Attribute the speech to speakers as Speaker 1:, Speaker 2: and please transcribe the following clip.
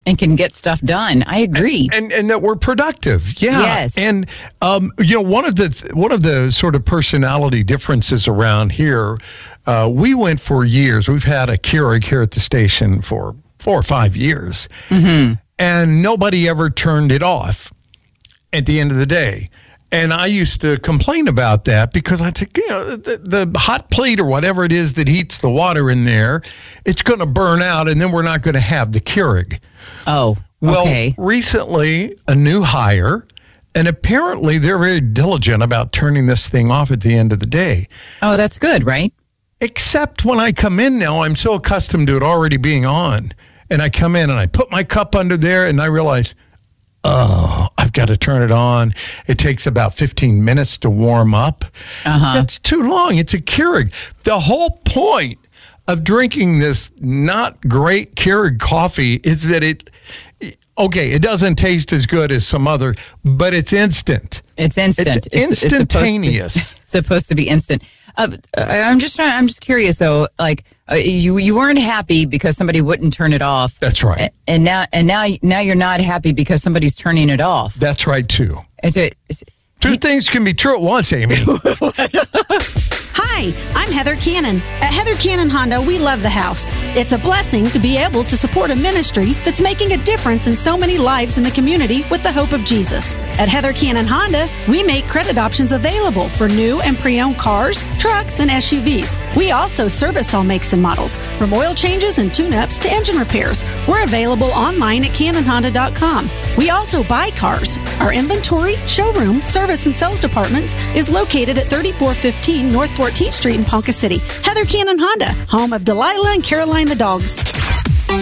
Speaker 1: And can get stuff done. I agree.
Speaker 2: And that we're productive. Yeah.
Speaker 1: Yes.
Speaker 2: And, one of the sort of personality differences around here, we went for years. We've had a Keurig here at the station for 4 or 5 years. Mm-hmm. And nobody ever turned it off at the end of the day. And I used to complain about that because I think, the hot plate or whatever it is that heats the water in there, it's going to burn out and then we're not going to have the Keurig.
Speaker 1: Oh, okay.
Speaker 2: Well, recently, a new hire, and apparently they're very diligent about turning this thing off at the end of the day.
Speaker 1: Oh, that's good, right?
Speaker 2: Except when I come in now, I'm so accustomed to it already being on. And I come in and I put my cup under there and I realize, I've got to turn it on. It takes about 15 minutes to warm up. That's too long. It's a Keurig. The whole point of drinking this not great Keurig coffee is that it doesn't taste as good as some other, but it's instant.
Speaker 1: It's instant.
Speaker 2: It's instantaneous.
Speaker 1: It's supposed to be instant. I'm just curious though, like you weren't happy because somebody wouldn't turn it off.
Speaker 2: That's right.
Speaker 1: And now you're not happy because somebody's turning it off.
Speaker 2: That's right too.
Speaker 3: Two
Speaker 2: things can be true at once, Amy.
Speaker 3: Hi, I'm Heather Cannon. At Heather Cannon Honda, we love the house. It's a blessing to be able to support a ministry that's making a difference in so many lives in the community with the hope of Jesus. At Heather Cannon Honda, we make credit options available for new and pre-owned cars, trucks, and SUVs. We also service all makes and models, from oil changes and tune-ups to engine repairs. We're available online at CannonHonda.com. We also buy cars. Our inventory, showroom, service, and sales departments is located at 3415 North 14th Street in Ponca City. Heather Cannon Honda, home of Delilah and Caroline the dogs.